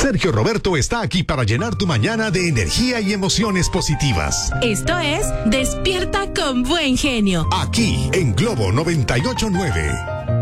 Sergio Roberto está aquí para llenar tu mañana de energía y emociones positivas. Esto es Despierta con Buen Genio. Aquí en Globo 98.9.